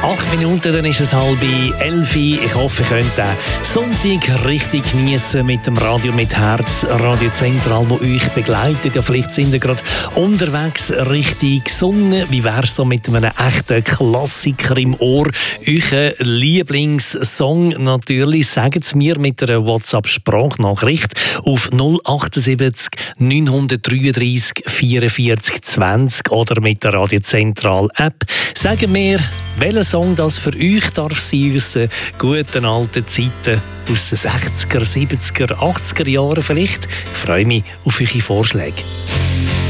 8 Minuten, dann ist es 10:30. Ich hoffe, ihr könnt den Sonntag richtig genießen mit dem Radio mit Herz, Radio Zentral, wo euch begleitet. Ja, vielleicht sind ihr gerade unterwegs, richtig gesungen. Wie wäre es so mit einem echten Klassiker im Ohr? Euer Lieblingssong natürlich. Sagt es mir mit einer WhatsApp-Sprachnachricht auf 078 933 44 20 oder mit der Radio Zentral App. Sagen mir, welcher Song das für euch darf sein aus den guten alten Zeiten, aus den 60er, 70er, 80er Jahren vielleicht. Ich freue mich auf eure Vorschläge.